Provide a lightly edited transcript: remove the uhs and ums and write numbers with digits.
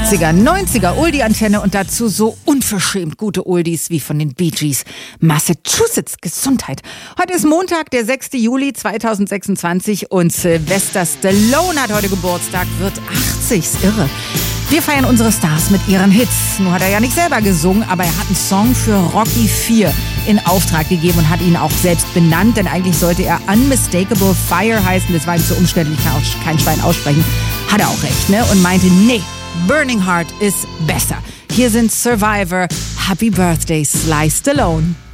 80er, 90er Oldie-Antenne und dazu so unverschämt gute Oldies wie von den Bee Gees. Massachusetts, Gesundheit. Heute ist Montag, der 6. Juli 2026 und Sylvester Stallone hat heute Geburtstag, wird 80, ist irre. Wir feiern unsere Stars mit ihren Hits. Nur hat er ja nicht selber gesungen, aber er hat einen Song für Rocky IV in Auftrag gegeben und hat ihn auch selbst benannt, denn eigentlich sollte er Unmistakable Fire heißen. Das war ihm zu umständlich, kann auch kein Schwein aussprechen. Hat er auch recht, ne? Und meinte, nee, Burning Heart ist besser. Hier sind Survivor, Happy Birthday, Sly Stallone.